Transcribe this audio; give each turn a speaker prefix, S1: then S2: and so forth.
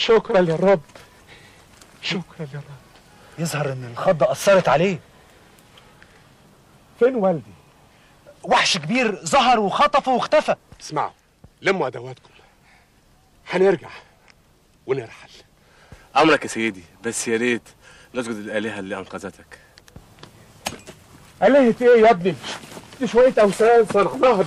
S1: شكرا يا رب، شكرا يا رب.
S2: يظهر ان الخضه اثرت عليه.
S1: فين والدي؟
S2: وحش كبير ظهر وخطفه واختفى.
S1: اسمعوا، لموا ادواتكم، هنرجع ونرحل.
S3: امرك يا سيدي، بس يا ريت نسجد للالهه اللي انقذتك.
S1: آلهة ايه يا ابني؟ دي شوية اوثان صنعناها